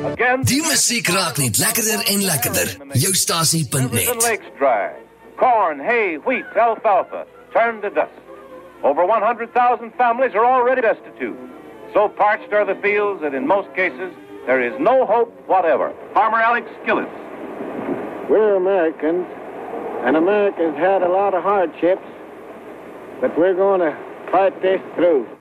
Again, Die musiek raakt niet lekkerder en lekkerder. Joustasie.net. Lakes dry. Corn, hay, wheat, alfalfa turned to dust. Over 100,000 families are already destitute. So parched are the fields that in most cases there is no hope whatever. Farmer Alex Skillett. We're Americans, and America's had a lot of hardships, but we're going to fight this through.